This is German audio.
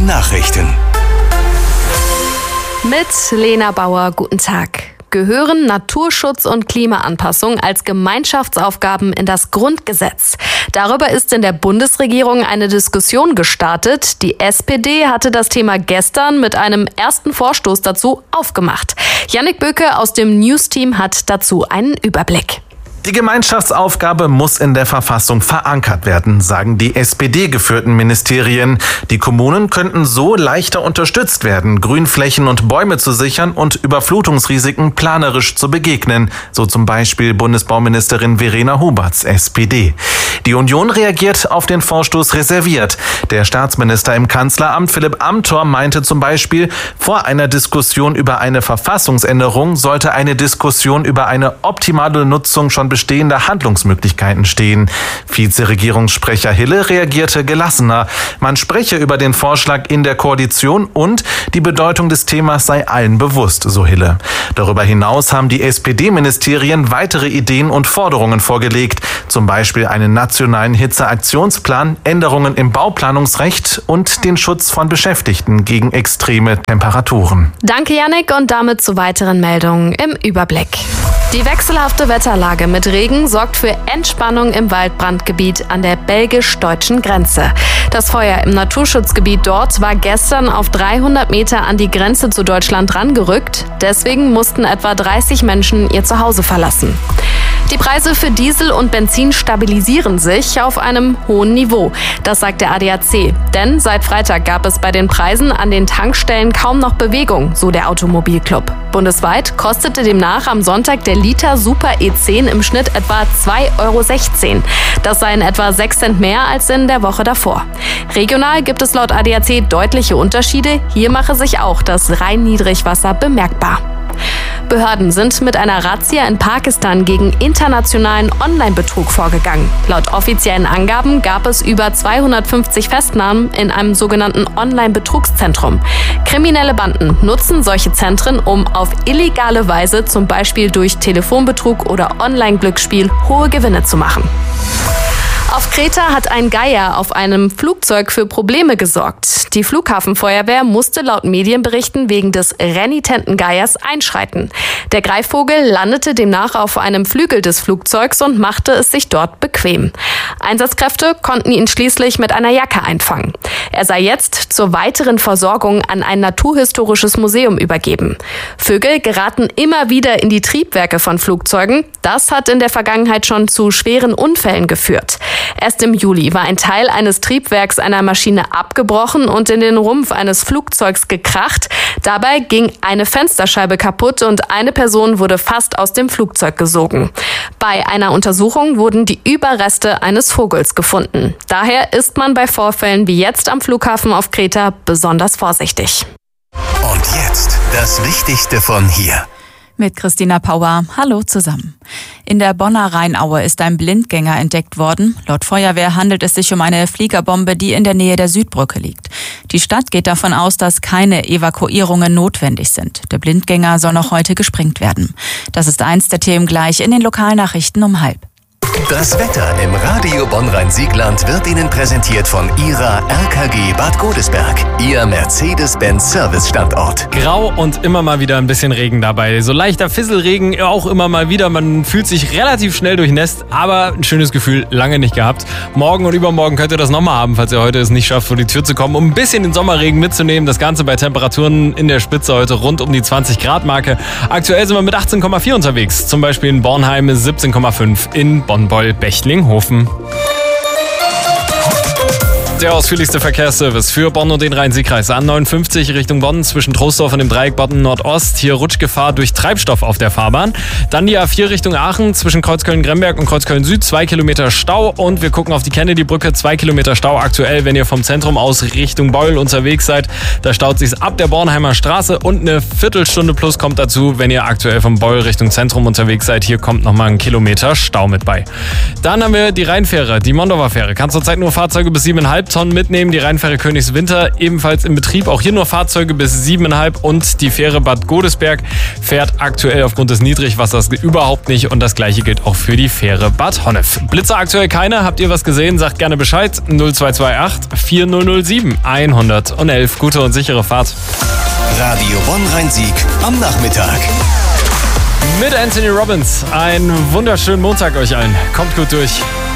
Nachrichten. Mit Lena Bauer, guten Tag. Gehören Naturschutz und Klimaanpassung als Gemeinschaftsaufgaben in das Grundgesetz? Darüber ist in der Bundesregierung eine Diskussion gestartet. Die SPD hatte das Thema gestern mit einem ersten Vorstoß dazu aufgemacht. Jannik Böke aus dem News-Team hat dazu einen Überblick. Die Gemeinschaftsaufgabe muss in der Verfassung verankert werden, sagen die SPD-geführten Ministerien. Die Kommunen könnten so leichter unterstützt werden, Grünflächen und Bäume zu sichern und Überflutungsrisiken planerisch zu begegnen, so zum Beispiel Bundesbauministerin Verena Huberts, SPD. Die Union reagiert auf den Vorstoß reserviert. Der Staatsminister im Kanzleramt Philipp Amthor meinte zum Beispiel, vor einer Diskussion über eine Verfassungsänderung sollte eine Diskussion über eine optimale Nutzung schon bestehender Handlungsmöglichkeiten stehen. Vizeregierungssprecher Hille reagierte gelassener. Man spreche über den Vorschlag in der Koalition und die Bedeutung des Themas sei allen bewusst, so Hille. Darüber hinaus haben die SPD-Ministerien weitere Ideen und Forderungen vorgelegt, zum Beispiel einen nationalen Hitzeaktionsplan, Änderungen im Bauplanungsrecht und den Schutz von Beschäftigten gegen extreme Temperaturen. Danke, Jannik, und damit zu weiteren Meldungen im Überblick. Die wechselhafte Wetterlage mit Regen sorgt für Entspannung im Waldbrandgebiet an der belgisch-deutschen Grenze. Das Feuer im Naturschutzgebiet dort war gestern auf 300 Meter an die Grenze zu Deutschland rangerückt. Deswegen mussten etwa 30 Menschen ihr Zuhause verlassen. Die Preise für Diesel und Benzin stabilisieren sich auf einem hohen Niveau. Das sagt der ADAC. Denn seit Freitag gab es bei den Preisen an den Tankstellen kaum noch Bewegung, so der Automobilclub. Bundesweit kostete demnach am Sonntag der Liter Super E10 im Schnitt etwa 2,16 €. Das seien etwa 6 Cent mehr als in der Woche davor. Regional gibt es laut ADAC deutliche Unterschiede. Hier mache sich auch das Rhein-Niedrigwasser bemerkbar. Behörden sind mit einer Razzia in Pakistan gegen internationalen Online-Betrug vorgegangen. Laut offiziellen Angaben gab es über 250 Festnahmen in einem sogenannten Online-Betrugszentrum. Kriminelle Banden nutzen solche Zentren, um auf illegale Weise, zum Beispiel durch Telefonbetrug oder Online-Glücksspiel, hohe Gewinne zu machen. Auf Kreta hat ein Geier auf einem Flugzeug für Probleme gesorgt. Die Flughafenfeuerwehr musste laut Medienberichten wegen des renitenten Geiers einschreiten. Der Greifvogel landete demnach auf einem Flügel des Flugzeugs und machte es sich dort bequem. Einsatzkräfte konnten ihn schließlich mit einer Jacke einfangen. Er sei jetzt zur weiteren Versorgung an ein naturhistorisches Museum übergeben. Vögel geraten immer wieder in die Triebwerke von Flugzeugen. Das hat in der Vergangenheit schon zu schweren Unfällen geführt. Erst im Juli war ein Teil eines Triebwerks einer Maschine abgebrochen und in den Rumpf eines Flugzeugs gekracht. Dabei ging eine Fensterscheibe kaputt und eine Person wurde fast aus dem Flugzeug gesogen. Bei einer Untersuchung wurden die Überreste eines Vogels gefunden. Daher ist man bei Vorfällen wie jetzt am Flughafen auf Kreta besonders vorsichtig. Und jetzt das Wichtigste von hier. Mit Christina Pauer. Hallo zusammen. In der Bonner Rheinaue ist ein Blindgänger entdeckt worden. Laut Feuerwehr handelt es sich um eine Fliegerbombe, die in der Nähe der Südbrücke liegt. Die Stadt geht davon aus, dass keine Evakuierungen notwendig sind. Der Blindgänger soll noch heute gesprengt werden. Das ist eins der Themen gleich in den Lokalnachrichten um 12:30. Das Wetter im Radio Bonn-Rhein-Siegland wird Ihnen präsentiert von Ihrer RKG Bad Godesberg, Ihr Mercedes-Benz-Service-Standort. Grau und immer mal wieder ein bisschen Regen dabei. So leichter Fisselregen auch immer mal wieder. Man fühlt sich relativ schnell durchnässt, aber ein schönes Gefühl lange nicht gehabt. Morgen und übermorgen könnt ihr das nochmal haben, falls ihr heute es nicht schafft, vor die Tür zu kommen, um ein bisschen den Sommerregen mitzunehmen. Das Ganze bei Temperaturen in der Spitze heute rund um die 20-Grad-Marke. Aktuell sind wir mit 18,4 unterwegs. Zum Beispiel in Bornheim 17,5, in Bonn-Beul-Bechtlinghofen. Der ausführlichste Verkehrsservice für Bonn und den Rhein-Sieg-Kreis. A59 Richtung Bonn zwischen Troisdorf und dem Dreieck Bonn Nordost. Hier Rutschgefahr durch Treibstoff auf der Fahrbahn. Dann die A4 Richtung Aachen zwischen Kreuzköln-Gremberg und Kreuzköln-Süd. 2 Kilometer Stau. Und wir gucken auf die Kennedy-Brücke. 2 Kilometer Stau aktuell, wenn ihr vom Zentrum aus Richtung Beul unterwegs seid. Da staut sich's ab der Bornheimer Straße. Und eine Viertelstunde plus kommt dazu, wenn ihr aktuell vom Beul Richtung Zentrum unterwegs seid. Hier kommt nochmal ein Kilometer Stau mit bei. Dann haben wir die Rheinfähre, die Mondauer Fähre. Kann zurzeit nur Fahrzeuge bis 7,5 Tonnen mitnehmen. Die Rheinfähre Königswinter ebenfalls in Betrieb. Auch hier nur Fahrzeuge bis 7,5 und die Fähre Bad Godesberg fährt aktuell aufgrund des Niedrigwassers überhaupt nicht und das gleiche gilt auch für die Fähre Bad Honnef. Blitzer aktuell keine. Habt ihr was gesehen? Sagt gerne Bescheid. 0228 4007 111. Gute und sichere Fahrt. Radio Bonn-Rhein-Sieg am Nachmittag. Mit Anthony Robbins. Einen wunderschönen Montag euch allen. Kommt gut durch.